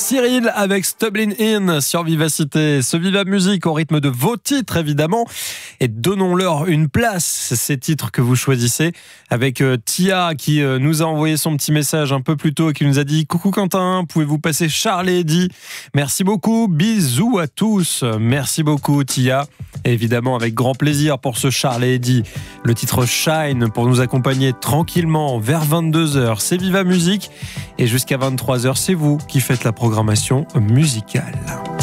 Cyril avec Stumbling In sur Vivacité. Ce Viva Musique au rythme de vos titres évidemment. Et donnons-leur une place, ces titres que vous choisissez. Avec Tia qui nous a envoyé son petit message un peu plus tôt et qui nous a dit « Coucou Quentin, pouvez-vous passer Charles et Eddie ?» Merci beaucoup, bisous à tous. Merci beaucoup Tia. Et évidemment avec grand plaisir pour ce Charles et Eddie. Le titre Shine pour nous accompagner tranquillement vers 22h. C'est Viva Musique et jusqu'à 23h, c'est vous qui faites la programmation musicale.